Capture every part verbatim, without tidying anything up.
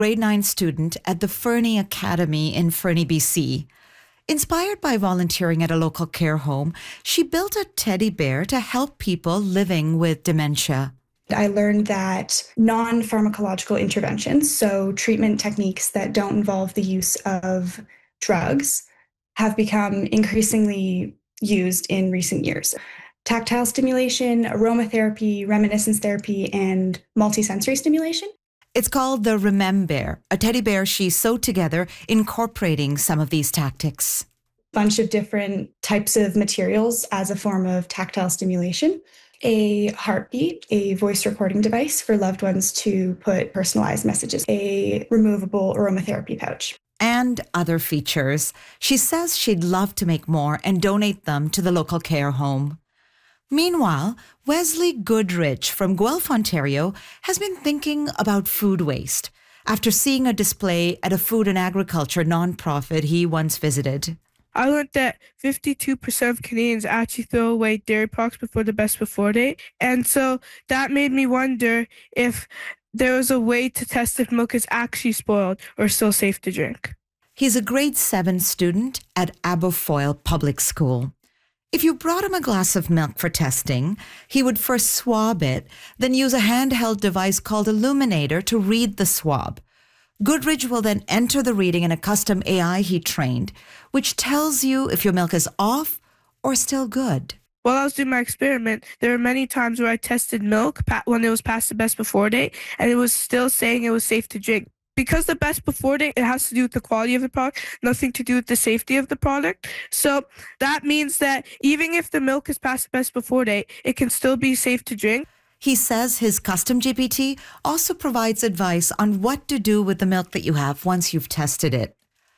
grade nine student at the Fernie Academy in Fernie, B C. Inspired by volunteering at a local care home, she built a teddy bear to help people living with dementia. I learned that non-pharmacological interventions, so treatment techniques that don't involve the use of drugs, have become increasingly used in recent years. Tactile stimulation, aromatherapy, reminiscence therapy, and multisensory stimulation. It's called the Remembear, a teddy bear she sewed together, incorporating some of these tactics. Bunch of different types of materials as a form of tactile stimulation. A heartbeat, a voice recording device for loved ones to put personalized messages, a removable aromatherapy pouch. And other features. She says she'd love to make more and donate them to the local care home. Meanwhile, Wesley Goodrich from Guelph, Ontario, has been thinking about food waste after seeing a display at a food and agriculture nonprofit he once visited. I learned that fifty-two percent of Canadians actually throw away dairy products before the best before date. And so that made me wonder if there was a way to test if milk is actually spoiled or still safe to drink. He's a grade seven student at Aberfoyle Public School. If you brought him a glass of milk for testing, he would first swab it, then use a handheld device called Illuminator to read the swab. Goodrich will then enter the reading in a custom A I he trained, which tells you if your milk is off or still good. While I was doing my experiment, there were many times where I tested milk when it was past the best before date, and it was still saying it was safe to drink. Because the best before date, it has to do with the quality of the product, nothing to do with the safety of the product. So that means that even if the milk is past the best before date, it can still be safe to drink. He says his custom G P T also provides advice on what to do with the milk that you have once you've tested it.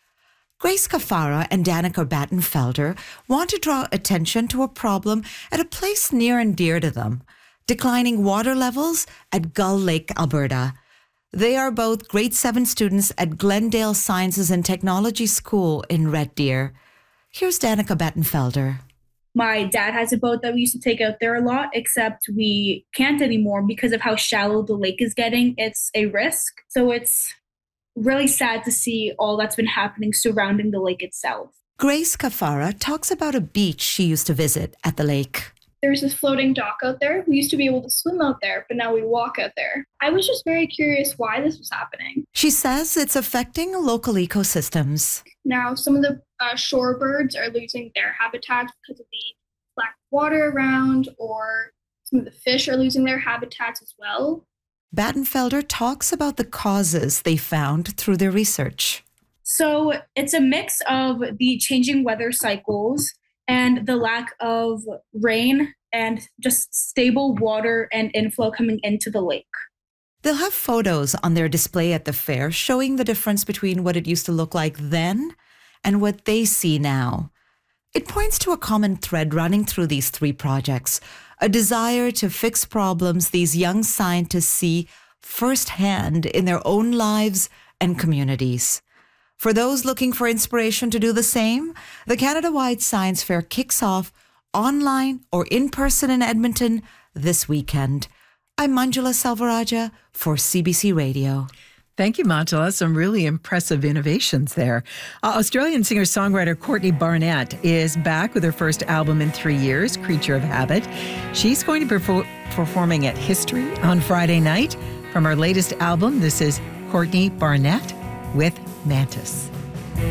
Grace Kafara and Danica Battenfelder want to draw attention to a problem at a place near and dear to them, declining water levels at Gull Lake, Alberta. They are both grade seven students at Glendale Sciences and Technology School in Red Deer. Here's Danica Battenfelder. My dad has a boat that we used to take out there a lot, except we can't anymore because of how shallow the lake is getting. It's a risk. So it's really sad to see all that's been happening surrounding the lake itself. Grace Kafara talks about a beach she used to visit at the lake. There's this floating dock out there. We used to be able to swim out there, but now we walk out there. I was just very curious why this was happening. She says it's affecting local ecosystems. Now, some of the uh, shorebirds are losing their habitats because of the black water around, or some of the fish are losing their habitats as well. Battenfelder talks about the causes they found through their research. So it's a mix of the changing weather cycles and the lack of rain and just stable water and inflow coming into the lake. They'll have photos on their display at the fair showing the difference between what it used to look like then and what they see now. It points to a common thread running through these three projects, a desire to fix problems these young scientists see firsthand in their own lives and communities. For those looking for inspiration to do the same, the Canada-wide Science Fair kicks off online or in person in Edmonton this weekend. I'm Manjula Selvarajah for C B C Radio. Thank you, Manjula. Some really impressive innovations there. Uh, Australian singer-songwriter Courtney Barnett is back with her first album in three years, Creature of Habit. She's going to be perfor- performing at History on Friday night. From her latest album, this is Courtney Barnett with Mantis.